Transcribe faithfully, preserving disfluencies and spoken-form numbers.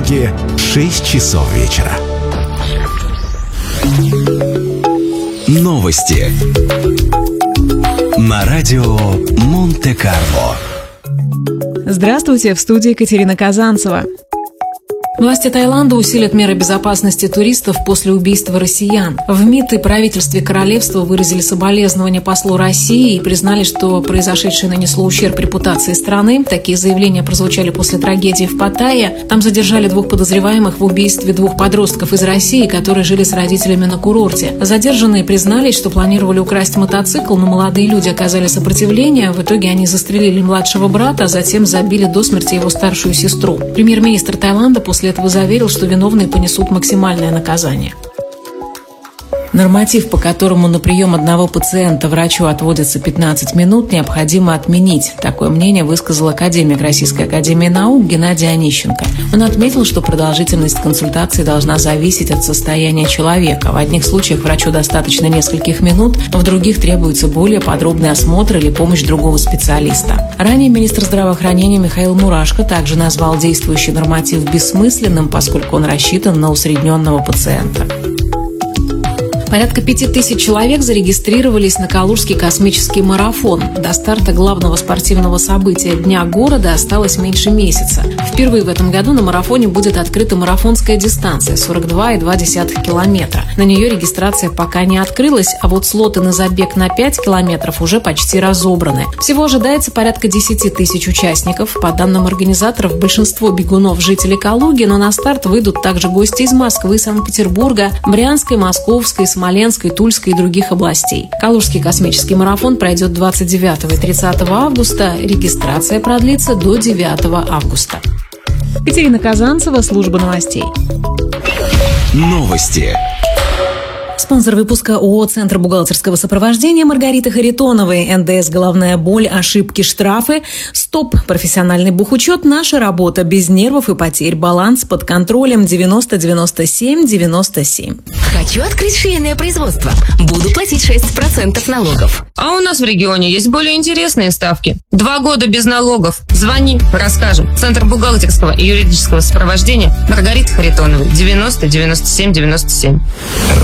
понедельники, шесть часов вечера. Новости на радио Монте-Карло. Здравствуйте, в студии Екатерина Казанцева. Власти Таиланда усилят меры безопасности туристов после убийства россиян. В МИД и правительстве королевства выразили соболезнования послу России и признали, что произошедшее нанесло ущерб репутации страны. Такие заявления прозвучали после трагедии в Паттайе. Там задержали двух подозреваемых в убийстве двух подростков из России, которые жили с родителями на курорте. Задержанные признались, что планировали украсть мотоцикл, но молодые люди оказали сопротивление. В итоге они застрелили младшего брата, а затем забили до смерти его старшую сестру. Премьер-министр Таиланда после этого заверил, что виновные понесут максимальное наказание. Норматив, по которому на прием одного пациента врачу отводится пятнадцать минут, необходимо отменить. Такое мнение высказал академик Российской академии наук Геннадий Онищенко. Он отметил, что продолжительность консультации должна зависеть от состояния человека. В одних случаях врачу достаточно нескольких минут, в других требуется более подробный осмотр или помощь другого специалиста. Ранее министр здравоохранения Михаил Мурашко также назвал действующий норматив бессмысленным, поскольку он рассчитан на усредненного пациента. Порядка пяти тысяч человек зарегистрировались на Калужский космический марафон. До старта главного спортивного события Дня города осталось меньше месяца. Впервые в этом году на марафоне будет открыта марафонская дистанция – сорок два и два десятых километра. На нее регистрация пока не открылась, а вот слоты на забег на пять километров уже почти разобраны. Всего ожидается порядка десяти тысяч участников. По данным организаторов, большинство бегунов – жители Калуги, но на старт выйдут также гости из Москвы, Санкт-Петербурга, Брянской, Московской, Смоленской, Тульской и других областей. Калужский космический марафон пройдет двадцать девятого и тридцатого августа. Регистрация продлится до девятого августа. Екатерина Казанцева, служба новостей. Новости. Спонсор выпуска ООО «Центр бухгалтерского сопровождения» Маргарита Харитоновой. эн дэ эс «Головная боль», ошибки, штрафы. Стоп. Профессиональный бухучет. Наша работа. Без нервов и потерь. Баланс под контролем. девяносто девяносто семь девяносто семь. Хочу открыть швейное производство. Буду платить шесть процентов налогов. А у нас в регионе есть более интересные ставки. Два года без налогов. Звони, расскажем. Центр бухгалтерского и юридического сопровождения Маргарита Харитоновой. девяносто девяносто семь девяносто семь.